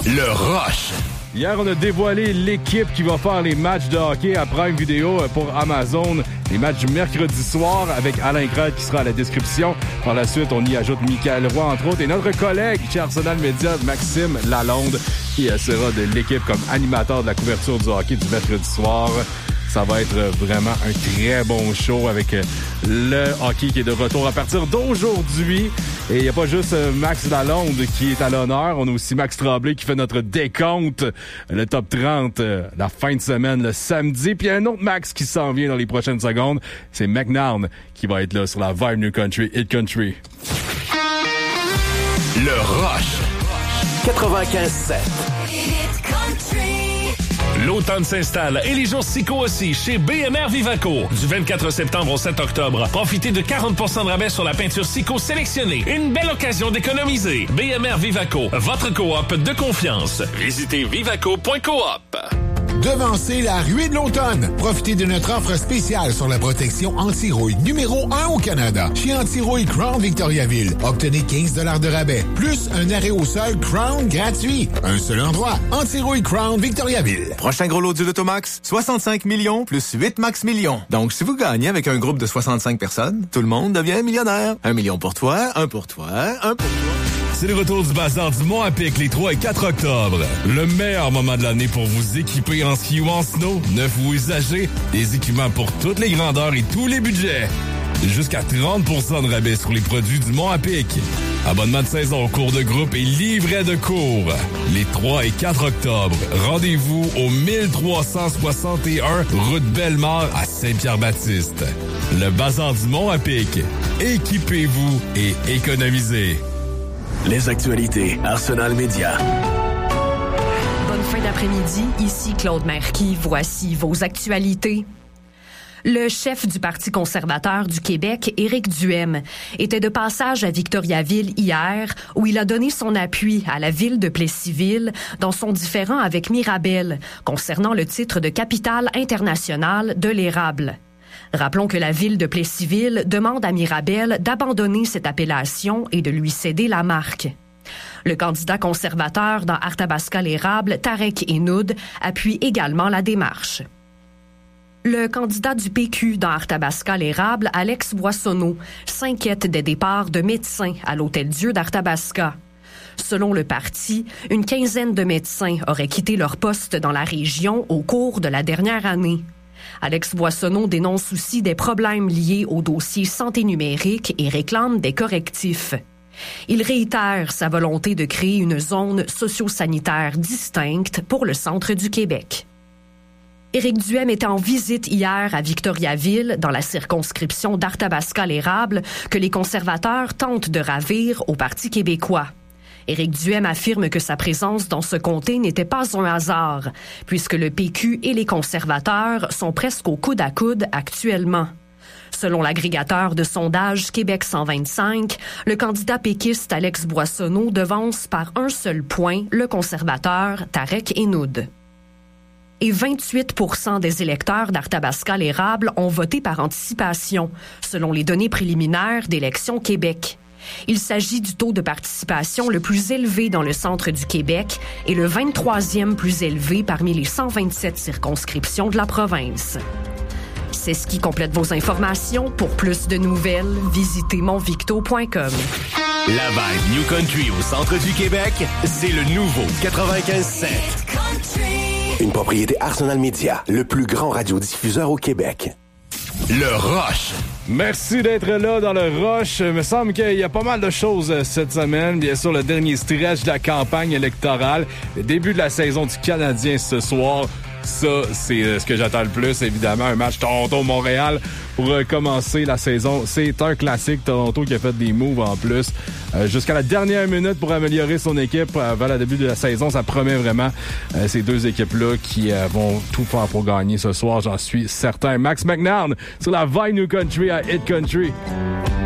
Le Rush. Hier, on a dévoilé l'équipe qui va faire les matchs de hockey à Prime Video pour Amazon. Les matchs du mercredi soir avec Alain Crête qui sera à la description. Par la suite, on y ajoute Michael Roy, entre autres, et notre collègue chez Arsenal Media, Maxime Lalonde, qui sera de l'équipe comme animateur de la couverture du hockey du mercredi soir. Ça va être vraiment un très bon show avec le hockey qui est de retour à partir d'aujourd'hui. Et il n'y a pas juste Max Lalonde qui est à l'honneur. On a aussi Max Tremblay qui fait notre décompte, le top 30, la fin de semaine, le samedi. Puis il y a un autre Max qui s'en vient dans les prochaines secondes. C'est McNarn qui va être là sur la Vibe New Country, Hit Country. Le Rush. 95.7. L'automne s'installe et les jours Sico aussi chez BMR Vivaco. Du 24 septembre au 7 octobre, profitez de 40% de rabais sur la peinture Sico sélectionnée. Une belle occasion d'économiser. BMR Vivaco, votre coop de confiance. Visitez vivaco.coop. Devancez la ruée de l'automne. Profitez de notre offre spéciale sur la protection anti-rouille numéro 1 au Canada. Chez Anti-Rouille Crown Victoriaville, obtenez 15 $ de rabais, plus un arrêt au sol Crown gratuit. Un seul endroit, Anti-Rouille Crown Victoriaville. Prochain gros lot du Lotomax, 65 millions plus 8 max millions. Donc, si vous gagnez avec un groupe de 65 personnes, tout le monde devient millionnaire. 1 million pour toi, un pour toi, un pour toi. C'est le retour du bazar du Mont-à-Pic les 3 et 4 octobre. Le meilleur moment de l'année pour vous équiper en ski ou en snow, neuf ou usagé, des équipements pour toutes les grandeurs et tous les budgets. Jusqu'à 30% de rabais sur les produits du Mont-à-Pic. Abonnement de saison au cours de groupe et livret de cours. Les 3 et 4 octobre, rendez-vous au 1361 route Bellemare à Saint-Pierre-Baptiste. Le bazar du Mont-à-Pic. Équipez-vous et économisez. Les actualités Arsenal Media. Bonne fin d'après-midi, ici Claude Marquis. Voici vos actualités. Le chef du Parti conservateur du Québec, Éric Duhaime, était de passage à Victoriaville hier, où il a donné son appui à la ville de Plessisville dans son différend avec Mirabel concernant le titre de capitale internationale de l'érable. Rappelons que la ville de Plessisville demande à Mirabel d'abandonner cette appellation et de lui céder la marque. Le candidat conservateur dans Arthabasca-l'Érable, Tarek Enoud, appuie également la démarche. Le candidat du PQ dans Arthabasca-l'Érable, Alex Boissonneau, s'inquiète des départs de médecins à l'Hôtel-Dieu d'Arthabasca. Selon le parti, une quinzaine de médecins auraient quitté leur poste dans la région au cours de la dernière année. Alex Boissonneau dénonce aussi des problèmes liés au dossier santé numérique et réclame des correctifs. Il réitère sa volonté de créer une zone socio-sanitaire distincte pour le centre du Québec. Éric Duhaime était en visite hier à Victoriaville, dans la circonscription d'Arthabasca-l'Érable, que les conservateurs tentent de ravir au Parti québécois. Éric Duhaime affirme que sa présence dans ce comté n'était pas un hasard, puisque le PQ et les conservateurs sont presque au coude à coude actuellement. Selon l'agrégateur de sondage Québec 125, le candidat péquiste Alex Boissonneau devance par un seul point le conservateur Tarek Enoud. Et 28% des électeurs d'Arthabasca-l'Érable ont voté par anticipation, selon les données préliminaires d'Élections Québec. Il s'agit du taux de participation le plus élevé dans le centre du Québec et le 23e plus élevé parmi les 127 circonscriptions de la province. C'est ce qui complète vos informations. Pour plus de nouvelles, visitez monvicto.com. La Vibe New Country au centre du Québec, c'est le nouveau 95.7. Une propriété Arsenal Media, le plus grand radiodiffuseur au Québec. Le Rush. Merci d'être là dans le Rush. Il me semble qu'il y a pas mal de choses cette semaine. Bien sûr, le dernier stretch de la campagne électorale. Le début de la saison du Canadien ce soir. Ça, c'est ce que j'attends le plus, évidemment. Un match Toronto-Montréal pour commencer la saison. C'est un classique. Toronto qui a fait des moves en plus jusqu'à la dernière minute pour améliorer son équipe avant le début de la saison. Ça promet vraiment ces deux équipes-là qui vont tout faire pour gagner ce soir. J'en suis certain. Max McNarn sur la Vibe New Country à Hit Country.